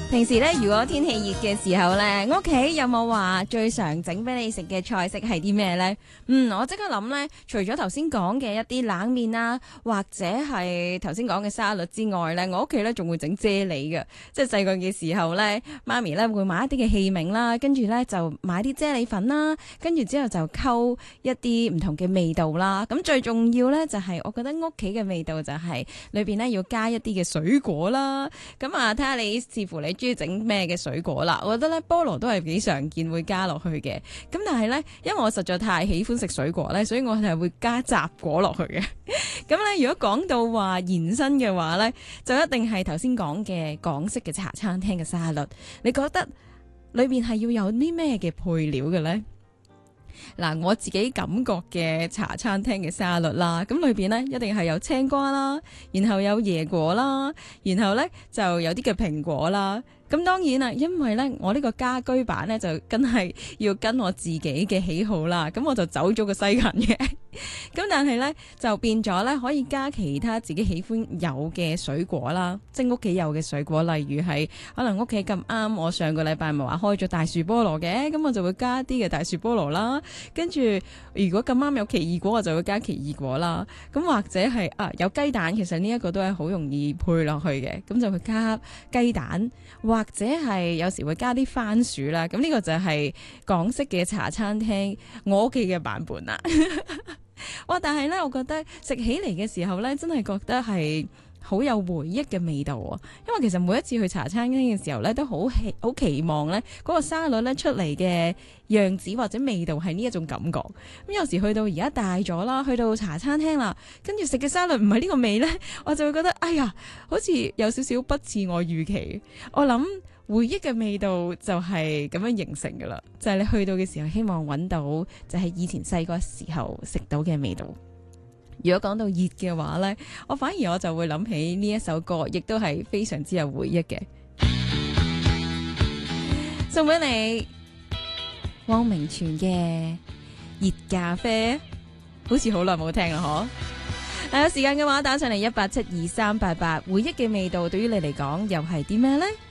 平時咧，如果天氣熱嘅時候咧，屋企有冇話最常整俾你食嘅菜式係啲咩呢？我即刻諗咧，除咗頭先講嘅一啲冷麵啦，或者係頭先講嘅沙律之外咧，我屋企咧仲會整啫喱嘅。即係細個嘅時候咧，媽咪咧會買一啲嘅器皿啦，跟住咧就買啲啫喱粉啦，跟住之後就溝一啲唔同嘅味道啦。咁最重要咧就係，我覺得屋企嘅味道就係裏邊咧要加一啲嘅水果啦。咁啊，睇下你視乎你中意整咩嘅水果啦。我覺得咧菠蘿都係幾常見會加落去嘅。咁但係咧，因為我實在太喜歡食水果咧，所以我係會加雜果落去嘅。咁咧，如果講到話延伸嘅話咧，就一定係頭先講嘅港式嘅茶餐廳嘅沙律。你覺得裏邊係要有啲咩嘅配料嘅咧？嗱，我自己感覺嘅茶餐廳嘅沙律啦，咁裏邊呢一定係有青瓜啦，然後有椰果啦，然後呢就有啲嘅蘋果啦。咁當然啦，因為咧我呢個家居版咧就梗係要跟我自己嘅喜好啦，咁我就走咗個西芹嘅。咁但係咧就變咗咧可以加其他自己喜歡有嘅水果啦，即係屋企有嘅水果，例如係可能屋企咁啱，我上個禮拜咪話開咗大樹菠蘿嘅，咁我就會加啲嘅大樹菠蘿啦。跟住如果咁啱有奇異果，我就會加奇異果啦。咁或者係有雞蛋，其實呢一個都係好容易配落去嘅，咁就會加雞蛋。或者係有時會加啲番薯啦，咁呢個就係港式嘅茶餐廳我屋企嘅版本啦。哇！但係呢，我覺得食起嚟嘅時候呢，真係覺得係好有回憶嘅味道啊！因為其實每一次去茶餐廳嘅時候呢，都好期望呢嗰個沙律呢出嚟嘅樣子或者味道係呢一種感覺。咁有時去到而家大咗啦，去到茶餐廳啦，跟住食嘅沙律唔係呢個味呢，我就會覺得哎呀，好似有少少不似我預期。我諗回憶嘅味道就係咁樣形成噶啦，就係你去到嘅時候，希望揾到就係以前細個時候食到嘅味道。如果講到熱嘅話呢，我反而我就會諗起呢一首歌，亦都係非常之有回憶嘅。送俾你汪明荃嘅熱咖啡，好似好耐冇聽啦嗬。有時間嘅話打上嚟1872388，回憶嘅味道對於你嚟講又係啲咩呢？